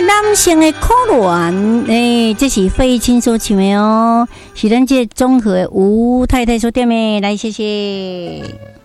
男性的可恋，这是费青所唱的哦，是咱这综合的吴太太所点的，来谢谢。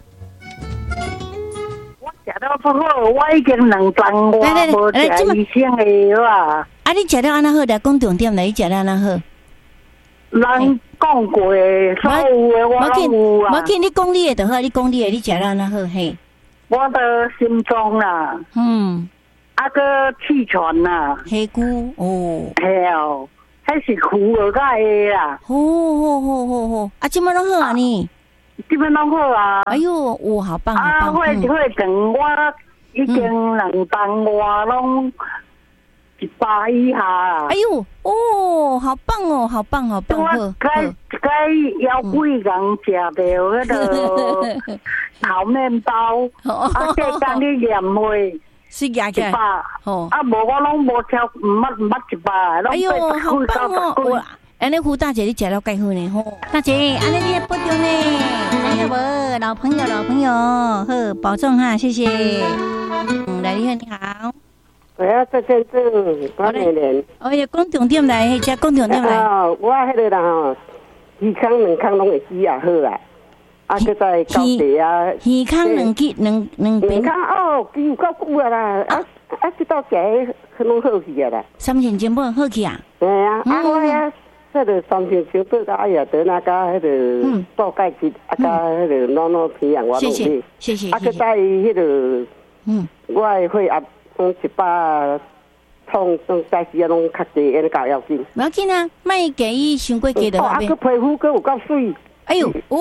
我食到不好，我已经2顿我无食医生的药啊。 啊，你食了安那好？来讲重点来，你食了安那好？ 人讲过的，所有的我拢有啊。 无紧，你讲你的就好，你讲你的，你食了安那好嘿？ 我的心脏啦，啊个气喘啦， 黑菇哦， 系哦，迄是苦而个啦。 好，啊，即摆拢好啊你？ 基本拢好啊。 哎呦，哇，好棒，好棒！ 啊，会长我已经2顿我拢100以下啊。 哎呦，哦，好棒哦，好棒，好棒！ 我该腰贵人食到迄个烤面包，啊，这工你验会。 是牙起来哦，啊，无我拢无超唔捌100， 哎呦，好棒哦！安尼胡大姐你食了介好呢吼，大姐，安尼你保重呢，知影无？老朋友，好，保重哈，谢谢。来，你好。 我要做见证，我年年。 哎呀，讲重点来，只讲重点来。 我迄个啦吼，鱼康2康拢会煮也好啊。啊，佮在高地啊， 鱼康2边康哦，煮有够久啊啦，这道食迄拢好去啊啦。 3千金本好去啊？ 嘿啊，我呀，说着3千金本，哎呀，得那个迄个布盖子，啊，加迄个软皮啊，我拢去。 谢谢。 啊，佮在迄个，我的血压100痛，在时啊拢较低，安尼搞要紧。 不要紧啊，莫加伊伤过低就好呗。 啊，佮皮肤佮有够水。 哎呦，哦，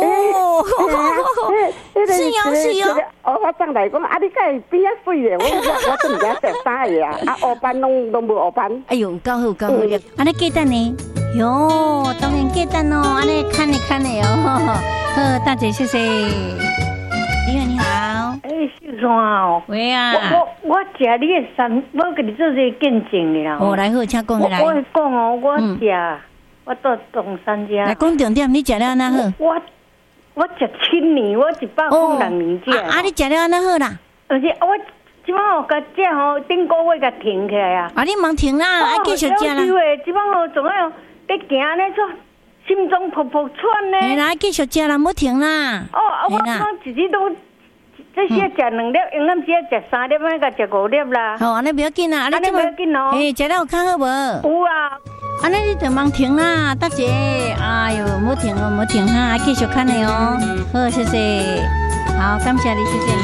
是哟。 我上来讲，啊，你介变啊水咧？我真唔知食啥嘢啊！啊，黑斑拢无黑斑。 哎呦，够好。安尼鸡蛋呢？哟，当然鸡蛋哦，安尼看的哦。好，大姐谢谢。你好。 秀山哦。 喂啊。 我食你的我给你做这个见证的啦。 哦，来好，请讲来。 我讲哦，我食。我到东山家。 来讲重点，你食了安那好？ 我食7年，我100公2年食。 啊，你食了安那好啦？ 而且我即摆吼，甲这吼顶个月甲停起来啊。 啊，你忙停啦，爱继续食啦。 即摆吼，总要在行呢，说心中噗噗窜呢。 哎啦，继续食啦，唔好停啦。 哦，我讲一日都这些食2粒，用咱时食3粒，咱甲食5粒啦。 好，安尼不要紧啦， 安尼不要紧哦。 哎，食了有较好无？ 有啊。 安尼你就忙停啦，大姐。哎呦，唔好停哈，继续看的哦。好，谢谢。好，感谢你，谢谢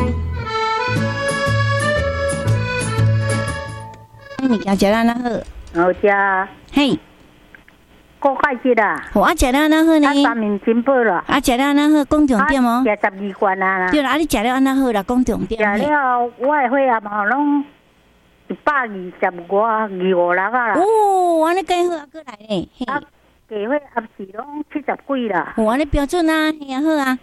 你。物件食了安那好？ 好食。 嘿。 高钙质啦。 我食了安那好呢？ 3面金宝啦。 食了安那好，讲重点哦。 食12罐啊。 对啦，你食了安那好啦，讲重点。 食了，我的血压嘛拢120啦啦。 哦，安尼介好啊，过来咧。 啊，加血压是拢70几啦。 哦，安尼标准啊，嘿啊好啊。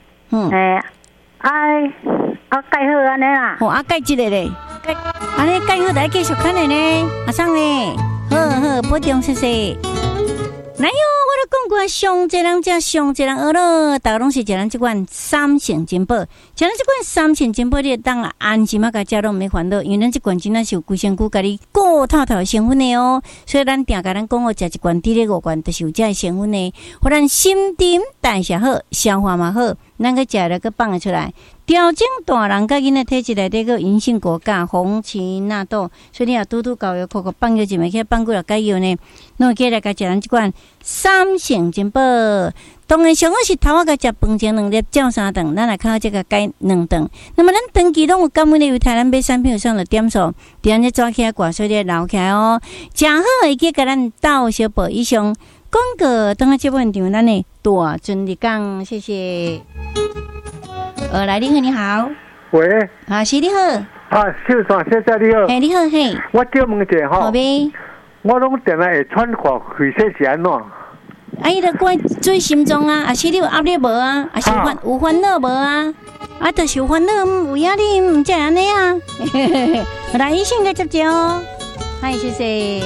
介好安尼啦。 哦，介一个咧。安尼介好，来继续看的呢。阿桑咧，好，保重，谢谢。来哟，我都讲过，上济人食，上济人学咯，大家拢是食咱这款3成金宝，食咱这款3成金宝，你当安心啊，甲食拢唔免烦恼，因为咱这款真正是有规身躯，甲你顾透透的成分的哦。所以咱定甲咱讲哦，食一罐滴咧5罐，就是有这成分的，互咱心肠代谢好，消化嘛好，咱个食了个放得出来。调整大人甲囡仔体质内底个银杏果苷、红荠纳豆，所以你若拄搞药，放药一枚，去放几落解药呢？那么起来甲食咱这款3成金宝。当然上好是头仔甲食饭前2粒，照3顿，咱来靠这个解2顿。那么咱长期拢有感恩的为台咱买产品上的点数，伫咱这抓起来挂所以留起来哦。食好会记甲咱斗小宝以上广告，等下这部分场咱的大尊的讲，谢谢。来，你好。 喂。 啊，是你好。 秀山先生你好。 你好，嘿。 我叫问一下吼。 好呗。 我拢定来会喘汗，会说是安怎？ 伊就怪做心脏啊，是你有压力无啊？是有烦恼无啊？就是有烦恼，有压力，唔才安尼啊。来，医生个接接哦。嗨，谢谢。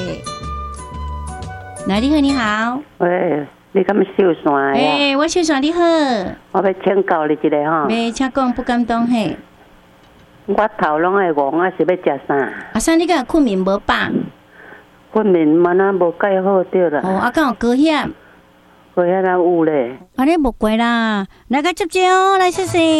来，你好。 喂。你敢秀山呀？ 我秀山你好。 我要请教你一个吼。 请讲，不敢当嘿。 我头拢会戆，是要食啥？ 啥你敢困眠无饱？ 我面嘛那无盖好对啦。 哦，敢有高险？ 高险哪有咧？ 安尼无怪啦，来个接接哦，来谢谢。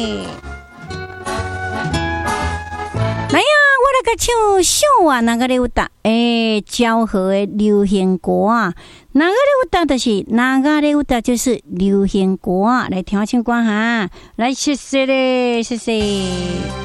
来呀，我来个唱小啊，哪个有答？昭和的流行歌啊，哪个有答就是哪个有答就是流行歌啊，来听我唱歌哈，来谢谢嘞，谢谢。